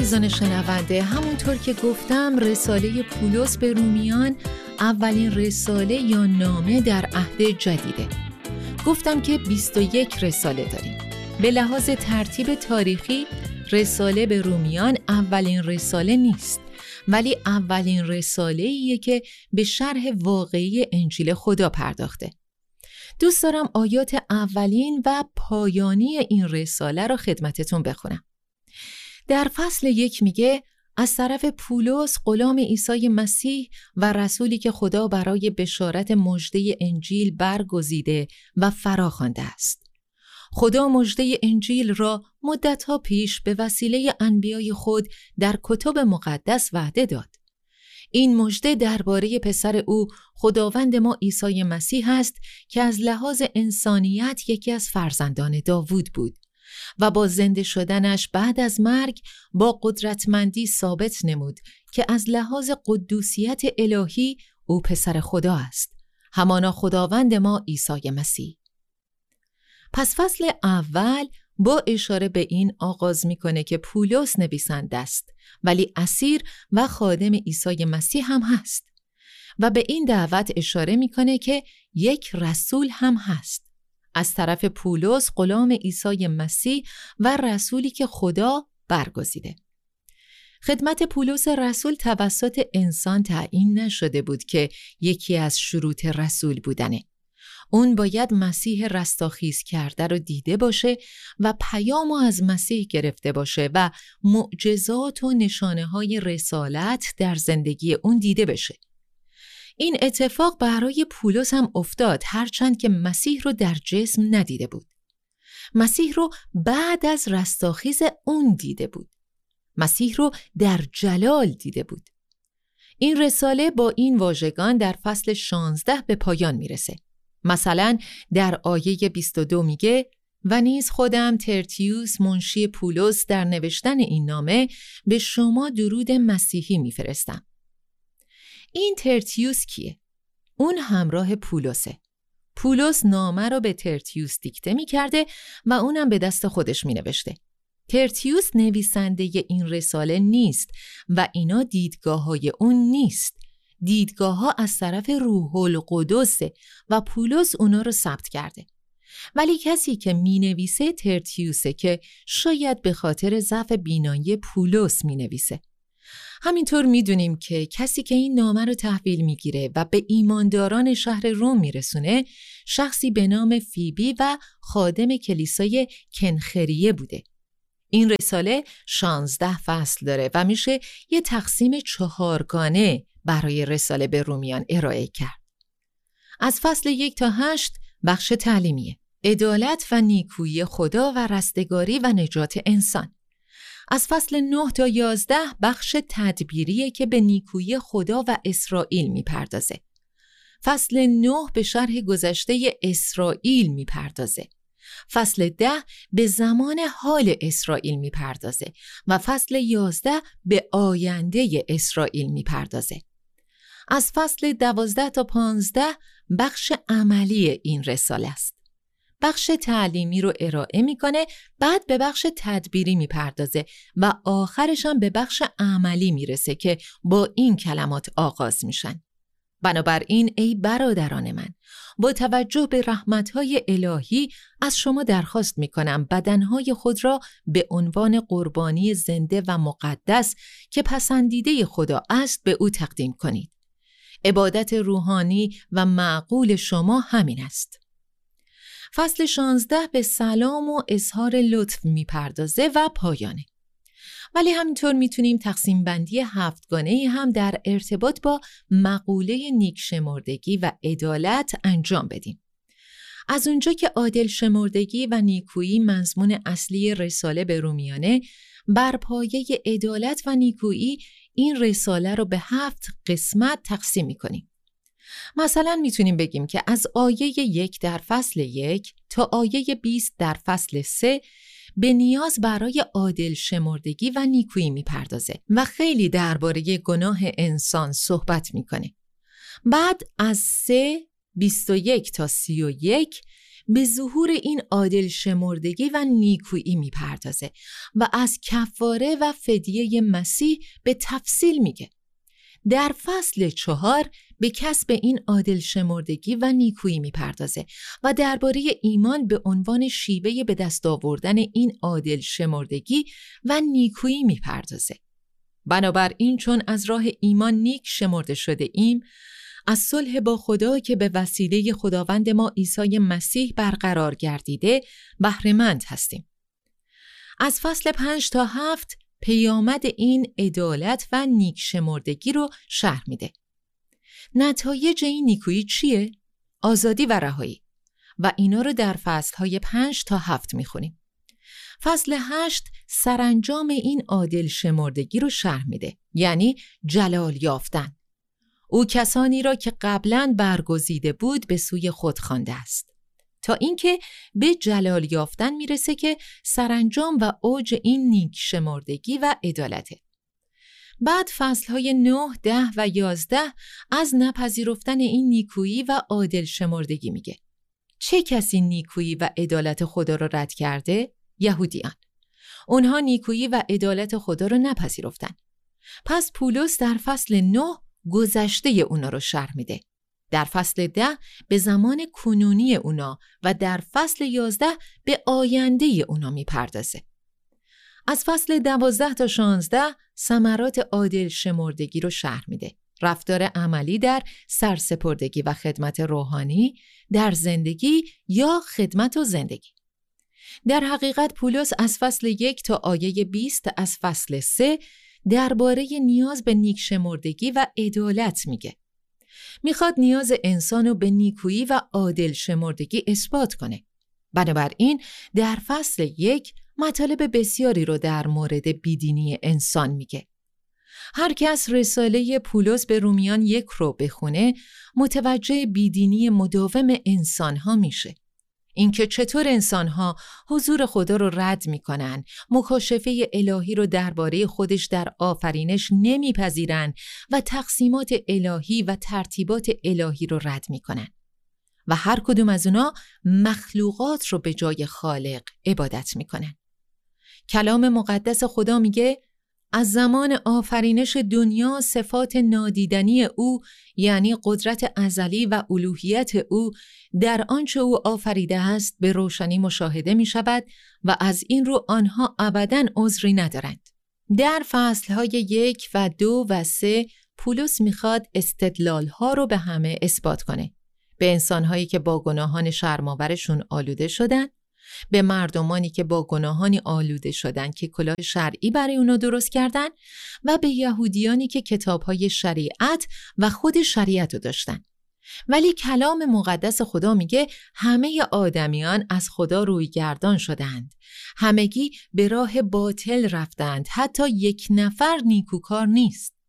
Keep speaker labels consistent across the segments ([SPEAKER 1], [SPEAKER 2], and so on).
[SPEAKER 1] عزیزان شنونده، همونطور که گفتم رساله پولس به رومیان اولین رساله یا نامه در عهد جدیده. گفتم که 21 رساله داریم. به لحاظ ترتیب تاریخی رساله به رومیان اولین رساله نیست، ولی اولین رساله‌ایه که به شرح واقعی انجیل خدا پرداخته. دوست دارم آیات اولین و پایانی این رساله رو خدمتتون بخونم. در فصل 1 میگه از طرف پولس غلام عیسی مسیح و رسولی که خدا برای بشارت مژده انجیل برگزیده و فراخوانده است. خدا مژده انجیل را مدتها پیش به وسیله انبیای خود در کتب مقدس وعده داد. این مژده درباره پسر او خداوند ما عیسی مسیح است که از لحاظ انسانیت یکی از فرزندان داوود بود و با زنده شدنش بعد از مرگ با قدرتمندی ثابت نمود که از لحاظ قدوسیت الهی او پسر خدا است، همانا خداوند ما عیسی مسیح. پس فصل اول با اشاره به این آغاز میکنه که پولس نویسنده است، ولی اسیر و خادم عیسی مسیح هم هست و به این دعوت اشاره میکنه که یک رسول هم هست از طرف پولس غلام عیسی مسیح و رسولی که خدا برگزیده. خدمت پولس رسول توسط انسان تعیین نشده بود که یکی از شروط رسول بودنه. اون باید مسیح رستاخیز کرده رو دیده باشه و پیامو از مسیح گرفته باشه و معجزات و نشانه‌های رسالت در زندگی اون دیده بشه. این اتفاق برای پولس هم افتاد، هرچند که مسیح رو در جسم ندیده بود. مسیح رو بعد از رستاخیز اون دیده بود. مسیح رو در جلال دیده بود. این رساله با این واژگان در فصل 16 به پایان میرسه. مثلا در آیه 22 میگه و نیز خودم ترتیوس منشی پولس در نوشتن این نامه به شما درود مسیحی میفرستم. این ترتیوس کیه؟ اون همراه پولسه. پولس نامه رو به ترتیوس دیکته میکرده و اونم به دست خودش مینوشته. ترتیوس نویسنده این رساله نیست و اینا دیدگاه‌های اون نیست. دیدگاه‌ها از طرف روح القدس و پولس اونا رو ثبت کرده. ولی کسی که مینویسه ترتیوسه که شاید به خاطر ضعف بینایی پولس مینویسه. همینطور میدونیم که کسی که این نامه رو تحویل میگیره و به ایمانداران شهر روم میرسونه شخصی به نام فیبی و خادم کلیسای کنخریه بوده. این رساله 16 فصل داره و میشه یه تقسیم 4گانه برای رساله به رومیان ارائه کرد. از فصل 1 تا 8 بخش تعلیمیه، عدالت و نیکویی خدا و رستگاری و نجات انسان. از فصل 9 تا 11 بخش تدبیریه که به نیکویی خدا و اسرائیل میپردازه. فصل 9 به شرح گذشته اسرائیل میپردازه. فصل 10 به زمان حال اسرائیل میپردازه و فصل 11 به آینده اسرائیل میپردازه. از فصل 12 تا 15 بخش عملی این رساله است. بخش تعلیمی رو ارائه میکنه، بعد به بخش تدبیری میپردازه و آخرش هم به بخش عملی میرسه که با این کلمات آغاز میشن. بنابراین ای برادران من، با توجه به رحمت‌های الهی از شما درخواست میکنم بدنهای خود را به عنوان قربانی زنده و مقدس که پسندیده خدا است به او تقدیم کنید. عبادت روحانی و معقول شما همین است. فصل 16 به سلام و اظهار لطف میپردازه و پایانه. ولی همینطور میتونیم تقسیم بندی 7گانه‌ای هم در ارتباط با مقوله نیکشمردگی و عدالت انجام بدیم. از اونجا که عادل شمردگی و نیکویی مضمون اصلی رساله به رومیانه، بر پایه عدالت و نیکویی این رساله رو به 7 قسمت تقسیم میکنیم. مثلا میتونیم بگیم که از آیه 1 در فصل 1 تا آیه 20 در فصل 3 به نیاز برای عادل شمردگی و نیکویی میپردازه و خیلی درباره گناه انسان صحبت میکنه. بعد از 3:21 تا 31 به ظهور این عادل شمردگی و نیکویی میپردازه و از کفاره و فدیه مسیح به تفصیل میگه. در فصل 4 به کسب این عادل شمردگی و نیکویی میپردازه و درباره ایمان به عنوان شیوه به دست آوردن این عادل شمردگی و نیکویی میپردازه. بنابراین چون از راه ایمان نیک شمرده شده ایم، از صلح با خدا که به وسیله خداوند ما عیسی مسیح برقرار گردیده بهره‌مند هستیم. از فصل 5 تا 7 پیامد این عدالت و نیک شمردگی رو شرح میده. نتایج این نیکویی چیه؟ آزادی و رهایی. و اینا رو در فصلهای 5 تا 7 میخونیم. فصل 8 سرانجام این عادل شمردگی رو شرح میده، یعنی جلال یافتن. او کسانی را که قبلاً برگزیده بود به سوی خود خوانده است، تا اینکه به جلال یافتن میرسه که سرانجام و اوج این نیک شمردگی و عدالته. بعد فصلهای 9، 10 و 11 از نپذیرفتن این نیکویی و عادل شمردگی میگه. چه کسی نیکویی و عدالت خدا رو رد کرده؟ یهودیان. اونها نیکویی و عدالت خدا رو نپذیرفتن. پس پولس در فصل 9 گذشته اونا رو شرح میده. در فصل 10 به زمان کنونی اونا و در فصل 11 به آینده اونا میپردازه. از فصل 12 تا 16 ثمرات عادل شمردگی رو شرح میده. رفتار عملی در سرسپردگی و خدمت روحانی، در زندگی یا خدمت و زندگی. در حقیقت پولس از فصل 1 تا آیه 20 از فصل 3 درباره نیاز به نیک شمردگی و عدالت میگه. میخواد نیاز انسانو به نیکویی و عادل شمردگی اثبات کنه. بنابراین در فصل 1 مطالب بسیاری رو در مورد بیدینی انسان میگه. هر کس رساله پولس به رومیان 1 رو بخونه متوجه بیدینی مداوم انسانها میشه. اینکه چطور انسانها حضور خدا رو رد میکنن، مکاشفه الهی رو درباره خودش در آفرینش نمیپذیرن و تقسیمات الهی و ترتیبات الهی رو رد میکنن و هر کدوم از اونا مخلوقات رو به جای خالق عبادت میکنن. کلام مقدس خدا میگه از زمان آفرینش دنیا صفات نادیدنی او، یعنی قدرت ازلی و الوهیت او در آنچه او آفریده است به روشنی مشاهده می شود و از این رو آنها ابداً عذری ندارند. در فصلهای 1 و 2 و 3 پولس میخواد استدلالها رو به همه اثبات کنه. به انسانهایی که با گناهان شرم‌آورشون آلوده شدن، به مردمانی که با گناهانی آلوده شدن که کلاه شرعی برای اونا درست کردن و به یهودیانی که کتابهای شریعت و خود شریعت رو داشتن. ولی کلام مقدس خدا میگه همه آدمیان از خدا روی گردان شدند. همگی به راه باطل رفتند. حتی یک نفر نیکوکار نیست.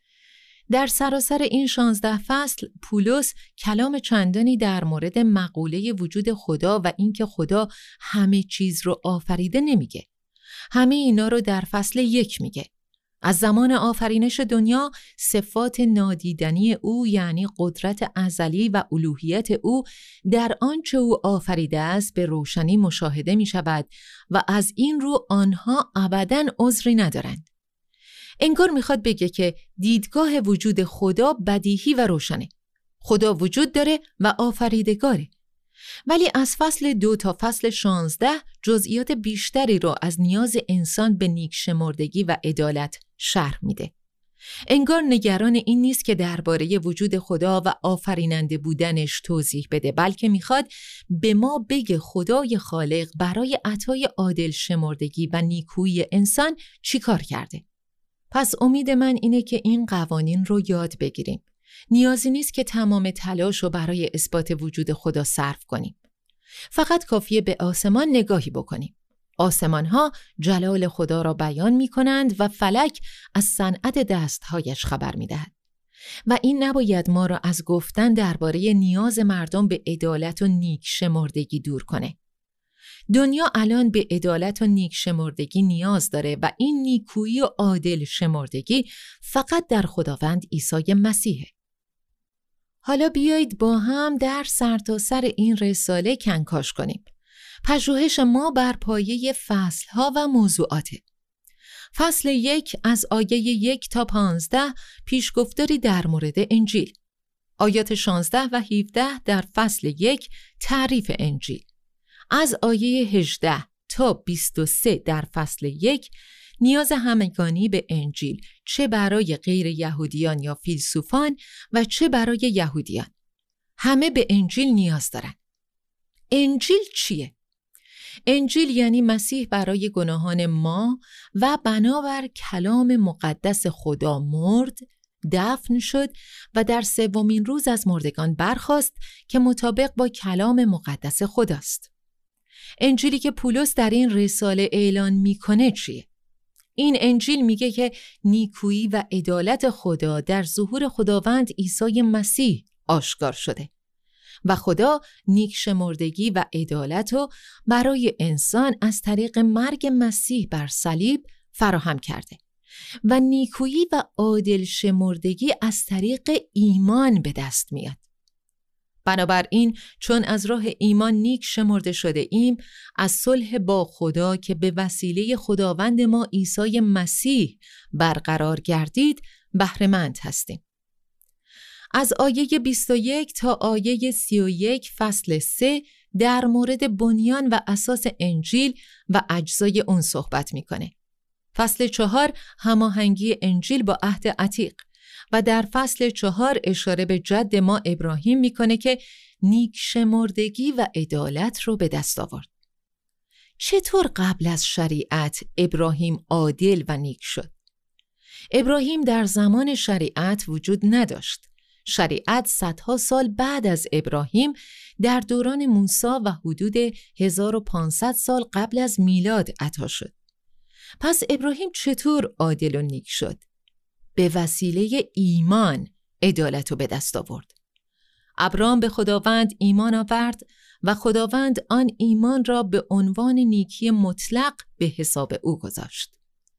[SPEAKER 1] در سراسر این 16 فصل پولس کلام چندانی در مورد مقوله وجود خدا و اینکه خدا همه چیز رو آفریده نمیگه. همه اینا رو در فصل 1 میگه. از زمان آفرینش دنیا صفات نادیدنی او، یعنی قدرت ازلی و الوهیت او در آنچه او آفریده است به روشنی مشاهده می شود و از این رو آنها ابداً عذری ندارند. انگار میخواد بگه که دیدگاه وجود خدا بدیهی و روشنه. خدا وجود داره و آفریدگاره. ولی از فصل 2 تا فصل 16 جزئیات بیشتری رو از نیاز انسان به نیک شمردگی و عدالت شرح میده. انگار نگران این نیست که درباره وجود خدا و آفریننده بودنش توضیح بده، بلکه میخواد به ما بگه خدای خالق برای عطای عادل شمردگی و نیکویی انسان چی کار کرده. پس امید من اینه که این قوانین رو یاد بگیریم. نیازی نیست که تمام تلاش رو برای اثبات وجود خدا صرف کنیم. فقط کافیه به آسمان نگاهی بکنیم. آسمان‌ها جلال خدا را بیان می‌کنند و فلک از صنعت دست‌هایش خبر می‌دهد. و این نباید ما را از گفتن درباره نیاز مردم به عدالت و نیک شمردگی دور کنه. دنیا الان به عدالت و نیک شمردگی نیاز داره و این نیکویی و عادل شمردگی فقط در خداوند عیسی مسیحه. حالا بیایید با هم در سرتاسر این رساله کنکاش کنیم. پژوهش ما بر پایه فصلها و موضوعاته. فصل 1 از آیه 1 تا 15 پیشگفتاری در مورد انجیل. آیات 16 و 17 در فصل 1 تعریف انجیل. از آیه 18 تا 23 در فصل 1 نیاز همگانی به انجیل، چه برای غیر یهودیان یا فیلسوفان و چه برای یهودیان. همه به انجیل نیاز دارن. انجیل چیه؟ انجیل یعنی مسیح برای گناهان ما و بنابر کلام مقدس خدا مرد، دفن شد و در سومین روز از مردگان برخاست که مطابق با کلام مقدس خداست. انجیلی که پولس در این رساله اعلان میکنه چیه؟ این انجیل میگه که نیکویی و عدالت خدا در ظهور خداوند عیسی مسیح آشکار شده و خدا نیک شمردگی و عدالت رو برای انسان از طریق مرگ مسیح بر صلیب فراهم کرده و نیکویی و عادل شمردگی از طریق ایمان به دست میاد. بنابراین چون از راه ایمان نیک شمرده شده ایم، از صلح با خدا که به وسیله خداوند ما عیسی مسیح برقرار گردید بهره‌مند هستیم. از آیه 21 تا آیه 31 فصل 3 در مورد بنیان و اساس انجیل و اجزای اون صحبت میکنه. فصل 4 هماهنگی انجیل با عهد عتیق و در فصل 4 اشاره به جد ما ابراهیم میکنه که نیک شمردگی و عدالت رو به دست آورد. چطور قبل از شریعت ابراهیم عادل و نیک شد؟ ابراهیم در زمان شریعت وجود نداشت. شریعت صدها سال بعد از ابراهیم در دوران موسی و حدود 1500 سال قبل از میلاد عطا شد. پس ابراهیم چطور عادل و نیک شد؟ به وسیله ایمان عدالت رو به دست آورد. ابرام به خداوند ایمان آورد و خداوند آن ایمان را به عنوان نیکی مطلق به حساب او گذاشت.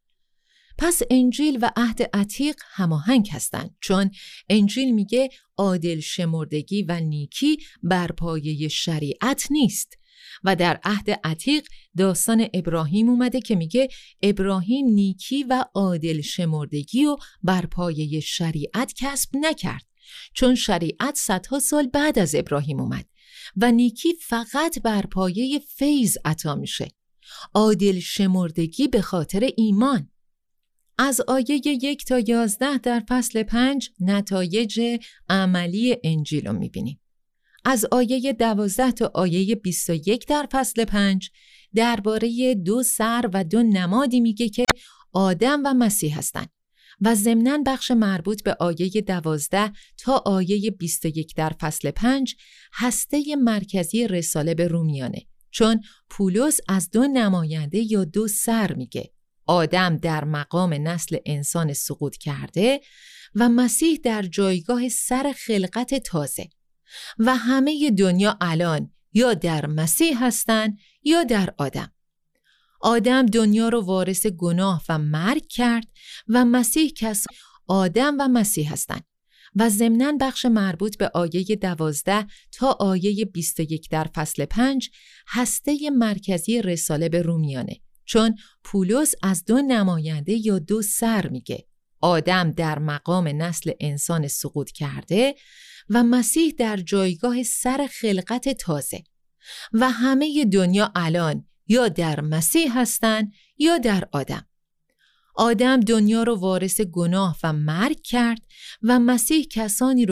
[SPEAKER 1] پس انجیل و عهد عتیق هماهنگ هستند، چون انجیل میگه عادل شمردگی و نیکی بر پایه شریعت نیست و در عهد عتیق داستان ابراهیم اومده که میگه ابراهیم نیکی و عادل شمردگی رو بر پایه شریعت کسب نکرد، چون شریعت صدها سال بعد از ابراهیم اومد و نیکی فقط بر پایه فیض عطا میشه. عادل شمردگی به خاطر ایمان. از آیه 1 تا 11 در فصل 5 نتایج عملی انجیل رو میبینیم. از آیه 12 تا آیه 21 در فصل 5 درباره 2 سر و 2 نمادی میگه که آدم و مسیح هستند و ضمناً بخش مربوط به آیه 12 تا آیه 21 در فصل 5 هسته مرکزی رساله به رومیانه، چون پولس از 2 نماینده یا 2 سر میگه. آدم در مقام نسل انسان سقوط کرده و مسیح در جایگاه سر خلقت تازه و همه دنیا الان یا در مسیح هستن یا در آدم. آدم دنیا رو وارث گناه و مرگ کرد و مسیح آدم و مسیح هستن و ضمناً بخش مربوط به آیه 12 تا آیه 21 در فصل 5 هسته مرکزی رساله به رومیانه، چون پولس از 2 نماینده یا 2 سر میگه. آدم در مقام نسل انسان سقوط کرده و مسیح در جایگاه سر خلقت تازه و همه دنیا الان یا در مسیح هستن یا در آدم. آدم دنیا رو وارث گناه و مرگ کرد و مسیح کسانی رو